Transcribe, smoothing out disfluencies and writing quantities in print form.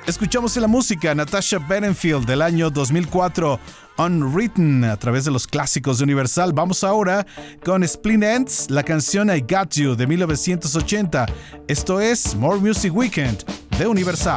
Escuchamos en la música Natasha Bedingfield del año 2004, Unwritten, a través de los clásicos de Universal. Vamos ahora con Split Enz, la canción I Got You de 1980. Esto es More Music Weekend de Universal.